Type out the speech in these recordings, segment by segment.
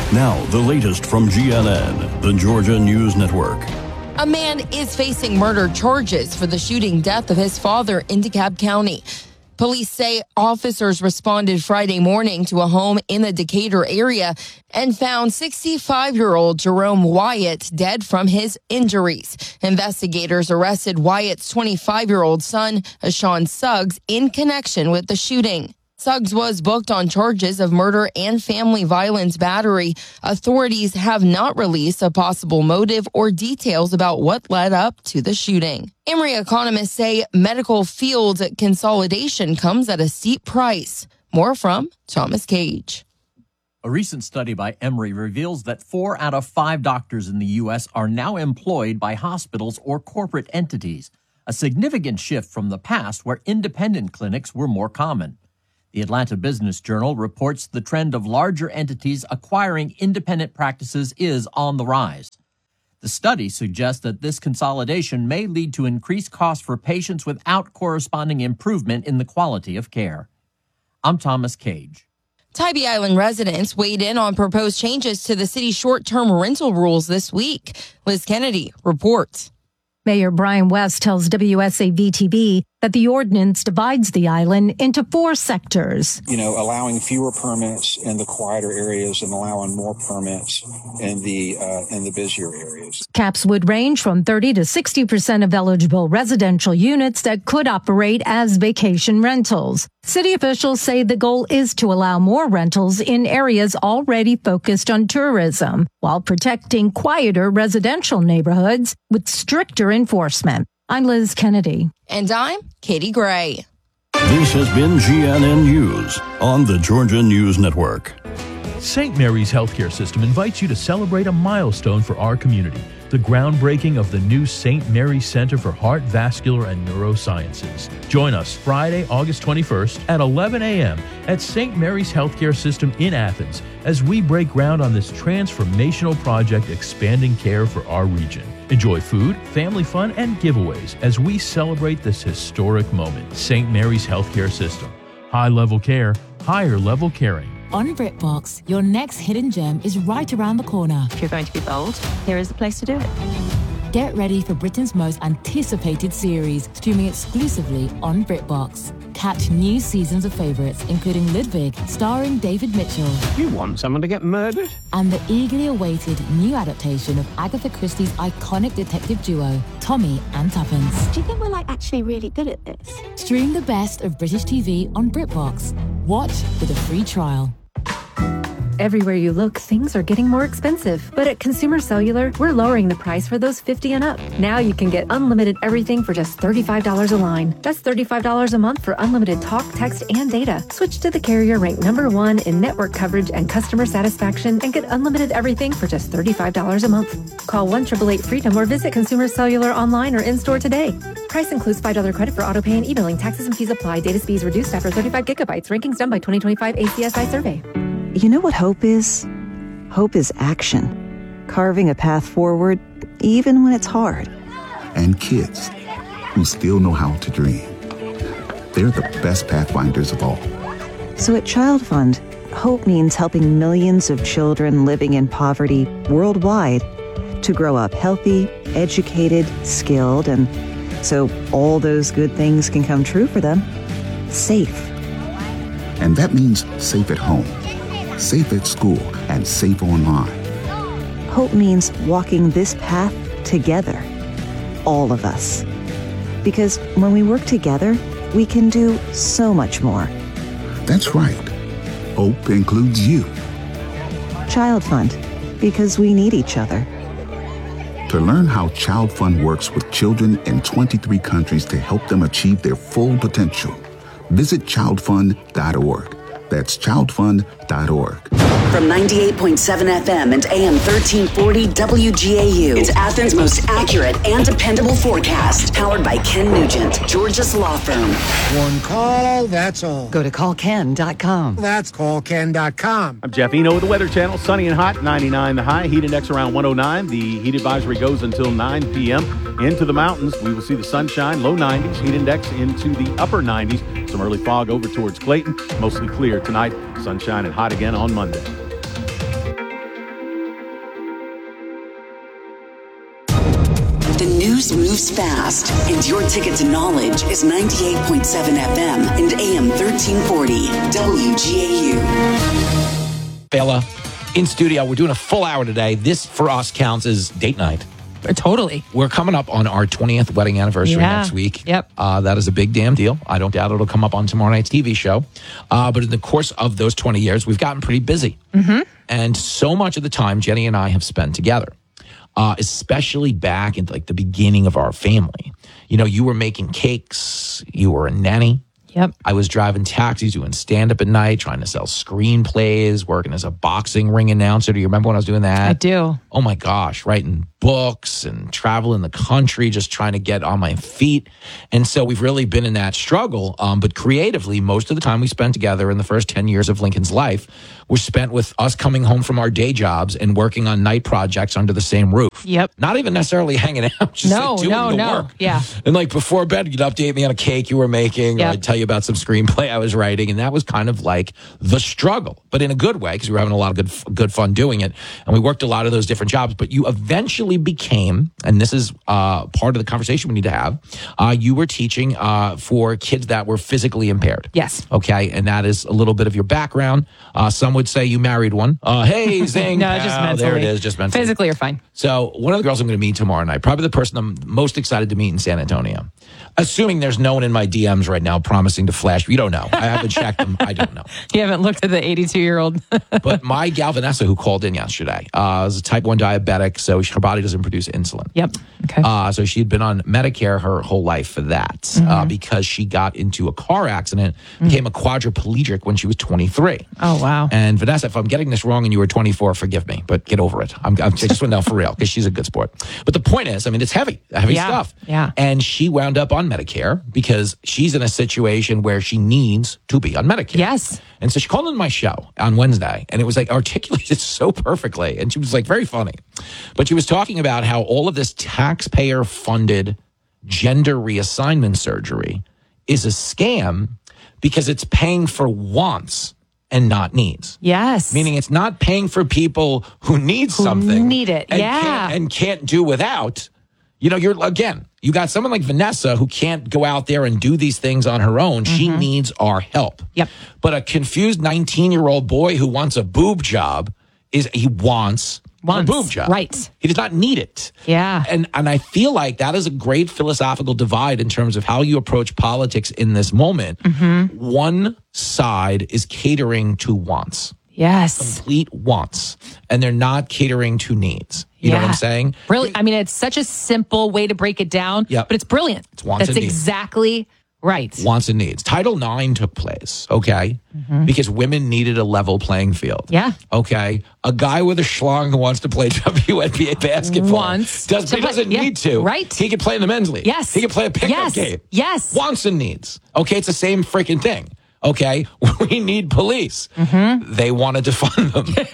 Now, the latest from GNN, the Georgia News Network. A man is facing murder charges for the shooting death of his father in DeKalb County. Police say officers responded Friday morning to a home in the Decatur area and found 65-year-old Jerome Wyatt dead from his injuries. Investigators arrested Wyatt's 25-year-old son, Ashawn Suggs, in connection with the shooting. Suggs was booked on charges of murder and family violence battery. Authorities have not released a possible motive or details about what led up to the shooting. Emory economists say medical field consolidation comes at a steep price. More from Thomas Cage. A recent study by Emory reveals that 4 out of 5 doctors in the U.S. are now employed by hospitals or corporate entities, a significant shift from the past where independent clinics were more common. The Atlanta Business Journal reports the trend of larger entities acquiring independent practices is on the rise. The study suggests that this consolidation may lead to increased costs for patients without corresponding improvement in the quality of care. I'm Thomas Cage. Tybee Island residents weighed in on proposed changes to the city's short-term rental rules this week. Liz Kennedy reports. Mayor Brian West tells WSAV-TV that the ordinance divides the island into 4 sectors. Allowing fewer permits in the quieter areas and allowing more permits in the busier areas. Caps would range from 30 to 60% of eligible residential units that could operate as vacation rentals. City officials say the goal is to allow more rentals in areas already focused on tourism, while protecting quieter residential neighborhoods with stricter enforcement. I'm Liz Kennedy. And I'm Katie Gray. This has been GNN News on the Georgia News Network. St. Mary's Healthcare System invites you to celebrate a milestone for our community, the groundbreaking of the new St. Mary's Center for Heart, Vascular, and Neurosciences. Join us Friday, August 21st at 11 a.m. at St. Mary's Healthcare System in Athens as we break ground on this transformational project expanding care for our region. Enjoy food, family fun, and giveaways as we celebrate this historic moment. St. Mary's Healthcare System. High-level care, higher-level caring. On BritBox, your next hidden gem is right around the corner. If you're going to be bold, here is the place to do it. Get ready for Britain's most anticipated series, streaming exclusively on BritBox. Catch new seasons of favourites, including Ludwig, starring David Mitchell. You want someone to get murdered? And the eagerly awaited new adaptation of Agatha Christie's iconic detective duo, Tommy and Tuppence. Do you think we're actually really good at this? Stream the best of British TV on BritBox. Watch with a free trial. Everywhere you look, things are getting more expensive. But at Consumer Cellular, we're lowering the price for those 50 and up. Now you can get unlimited everything for just $35 a line. That's $35 a month for unlimited talk, text, and data. Switch to the carrier ranked #1 in network coverage and customer satisfaction and get unlimited everything for just $35 a month. Call 1-888-FREEDOM or visit Consumer Cellular online or in-store today. Price includes $5 credit for auto pay and e-billing. Taxes and fees apply. Data speeds reduced after 35 gigabytes. Rankings done by 2025 ACSI survey. You know what hope is? Hope is action. Carving a path forward, even when it's hard. And kids who still know how to dream. They're the best pathfinders of all. So at Child Fund, hope means helping millions of children living in poverty worldwide to grow up healthy, educated, skilled, and so all those good things can come true for them. Safe. And that means safe at home, safe at school, and safe online. Hope means walking this path together, all of us. Because when we work together, we can do so much more. That's right. Hope includes you. Child Fund, because we need each other. To learn how Child Fund works with children in 23 countries to help them achieve their full potential, visit childfund.org. That's childfund.org. From 98.7 FM and AM 1340 WGAU, it's Athens' most accurate and dependable forecast. Powered by Ken Nugent, Georgia's law firm. One call, that's all. Go to callken.com. That's callken.com. I'm Jeff Eno with the Weather Channel. Sunny and hot, 99 the high. Heat index around 109. The heat advisory goes until 9 p.m. Into the mountains, we will see the sunshine, low 90s. Heat index into the upper 90s. Some early fog over towards Clayton. Mostly clear tonight. Sunshine and hot again on Monday. News moves fast, and your ticket to knowledge is 98.7 FM and AM 1340 WGAU. Bella, in studio, we're doing a full hour today. This, for us, counts as date night. Totally. We're coming up on our 20th wedding anniversary next week. Yep. That is a big damn deal. I don't doubt it'll come up on tomorrow night's TV show. But in the course of those 20 years, we've gotten pretty busy. Mm-hmm. And so much of the time Jenny and I have spent together, especially back in like the beginning of our family. You know, you were making cakes. You were a nanny. Yep. I was driving taxis, doing stand-up at night, trying to sell screenplays, working as a boxing ring announcer. Do you remember when I was doing that? I do. Oh, my gosh. Writing books and traveling the country, just trying to get on my feet. And so we've really been in that struggle. But creatively, most of the time we spent together in the first 10 years of Lincoln's life was spent with us coming home from our day jobs and working on night projects under the same roof. Yep. Not even necessarily hanging out, just like doing the work. Yeah. And like before bed, you'd update me on a cake you were making, or I'd tell you about some screenplay I was writing. And that was kind of like the struggle, but in a good way, because we were having a lot of good fun doing it. And we worked a lot of those different jobs, but you eventually became, and this is part of the conversation we need to have, you were teaching for kids that were physically impaired. Yes. Okay. And that is a little bit of your background. Some would say you married one. Hey, zing. No, just mentally. There it is, just mentally. Physically, you're fine. So one of the girls I'm going to meet tomorrow night, probably the person I'm most excited to meet in San Antonio. Assuming there's no one in my DMs right now promising to flash. You don't know. I haven't checked them. I don't know. You haven't looked at the 82-year-old. But my gal Vanessa, who called in yesterday, is a type 1 diabetic, so her body doesn't produce insulin. Yep. Okay. So she had been on Medicare her whole life for that because she got into a car accident, became a quadriplegic when she was 23. Oh, wow. And Vanessa, if I'm getting this wrong and you were 24, forgive me, but get over it. I just went down for real because she's a good sport. But the point is, I mean, it's heavy stuff. Yeah. And she wound up on Medicare because she's in a situation where she needs to be on Medicare. Yes. And so she called in my show on Wednesday, and it was like articulated so perfectly. And she was like very funny. But she was talking about how all of this taxpayer-funded gender reassignment surgery is a scam because it's paying for wants and not needs. Yes. Meaning it's not paying for people who need something. Need it. And can't do without. You know, you got someone like Vanessa who can't go out there and do these things on her own. She needs our help. Yep. But a confused 19-year-old boy who wants a boob job wants a boob job. Right. He does not need it. Yeah. And I feel like that is a great philosophical divide in terms of how you approach politics in this moment. One side is catering to wants. Yes. Complete wants. And they're not catering to needs. You know what I'm saying? Brilliant. I mean, it's such a simple way to break it down, but it's brilliant. It's wants That's and needs. exactly right. Wants and needs. Title IX took place, okay? Because women needed a level playing field. Yeah. Okay? A guy with a schlong who wants to play WNBA basketball doesn't need to. Right. He can play in the men's league. Yes. He can play a pickup game. Yes. Wants and needs. Okay? It's the same freaking thing. Okay, we need police. They want to defund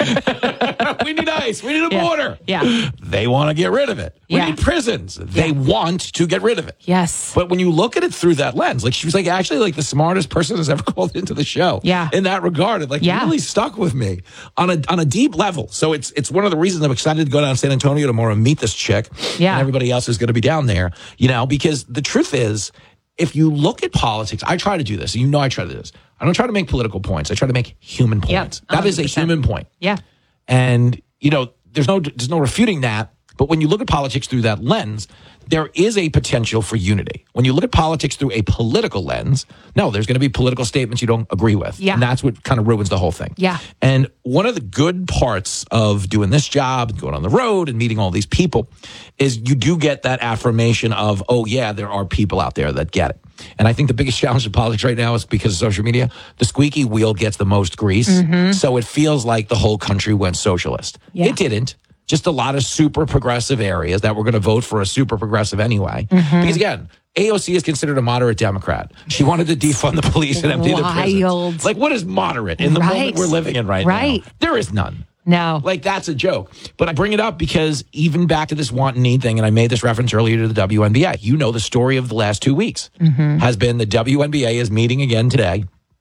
them. We need ICE. We need a border. Yeah. They want to get rid of it. We need prisons. They want to get rid of it. Yes. But when you look at it through that lens, like she was like actually like the smartest person who's ever called into the show. Yeah. In that regard, it really stuck with me on a deep level. So it's one of the reasons I'm excited to go down to San Antonio tomorrow and meet this chick. Yeah. And everybody else is going to be down there. You know, because the truth is, if you look at politics, I try to do this. You know I try to do this. I don't try to make political points. I try to make human points. That is a human point. Yeah. And, you know, there's no refuting that. But when you look at politics through that lens, there is a potential for unity. When you look at politics through a political lens, no, there's going to be political statements you don't agree with. Yeah. And that's what kind of ruins the whole thing. Yeah. And one of the good parts of doing this job and going on the road and meeting all these people is you do get that affirmation of, oh, yeah, there are people out there that get it. And I think the biggest challenge in politics right now is because of social media, the squeaky wheel gets the most grease. So it feels like the whole country went socialist. Yeah. It didn't. Just a lot of super progressive areas that were going to vote for a super progressive anyway. Because again, AOC is considered a moderate Democrat. She wanted to defund the police and empty the prisons. Like, what is moderate in the moment we're living in right now? There is none. No. Like, that's a joke. But I bring it up because even back to this want and need thing, and I made this reference earlier to the WNBA. You know, the story of the last 2 weeks has been the WNBA is meeting again today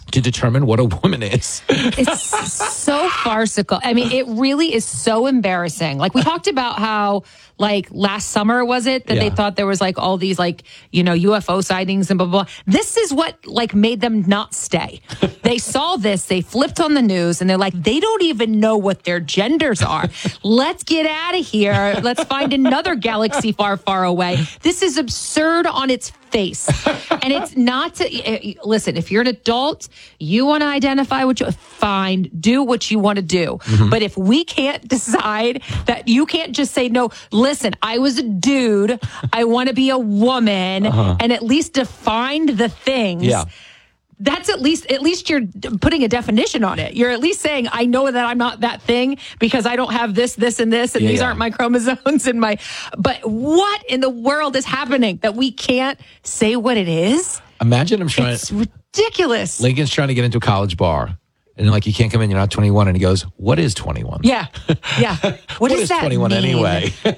to determine what a woman is. It's so farcical. I mean, it really is so embarrassing. Like we talked about how like last summer, was it that they thought there was like all these like, UFO sightings and blah, blah, blah. This is what like made them not stay. They saw this, they flipped on the news and they're like, they don't even know what their genders are. Let's get out of here. Let's find another galaxy far, far away. This is absurd on its face. And it's not to, listen, if you're an adult, you want to identify what you, fine, do what you want to do. Mm-hmm. But if we can't decide that you can't just say, no, listen, I was a dude, I want to be a woman, and at least define the things. Yeah. That's at least you're putting a definition on it. You're at least saying, I know that I'm not that thing because I don't have this, this, and this, and these aren't my chromosomes and but what in the world is happening that we can't say what it is? Imagine him trying. It's ridiculous. Lincoln's trying to get into a college bar. And like, you can't come in, you're not 21. And he goes, what is 21? Yeah. Yeah. What does is that 21 mean? anyway?